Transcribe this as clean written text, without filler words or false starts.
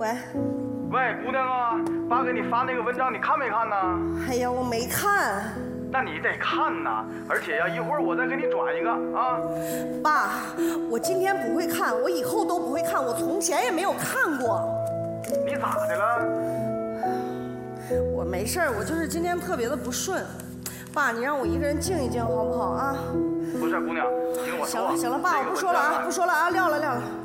喂， 喂，姑娘啊，爸给你发那个文章，你看没看呢？ 哎呀，我没看。 那你得看呐，而且呀，一会儿我再给你转一个啊。 爸，我今天不会看，我以后都不会看，我从前也没有看过。 你咋的了？ 我没事儿，我就是今天特别的不顺。爸，你让我一个人静一静好不好啊？ 不是，姑娘，听我说。 行了，爸，我不说了啊，不说了啊，撂了。